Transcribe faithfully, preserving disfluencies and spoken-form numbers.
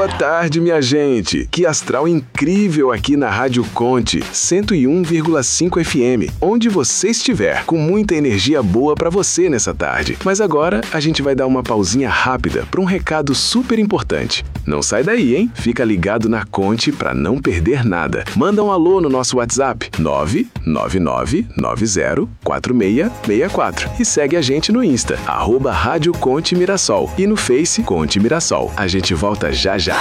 Boa tarde, minha gente. Que astral incrível aqui na Rádio Conte, cento e um vírgula cinco F M, onde você estiver, com muita energia boa pra você nessa tarde. Mas agora a gente vai dar uma pausinha rápida para um recado super importante. Não sai daí, hein? Fica ligado na Conte pra não perder nada. Manda um alô no nosso WhatsApp nove nove nove nove zero quatro seis seis quatro e segue a gente no Insta, arroba Rádio Conte Mirassol, e no Face Conte Mirassol. A gente volta já já.